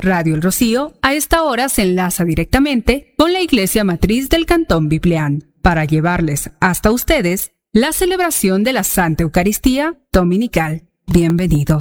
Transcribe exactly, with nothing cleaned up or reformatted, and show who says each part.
Speaker 1: Radio El Rocío a esta hora se enlaza directamente con la Iglesia Matriz del Cantón Biblián para llevarles hasta ustedes la celebración de la Santa Eucaristía Dominical. Bienvenidos.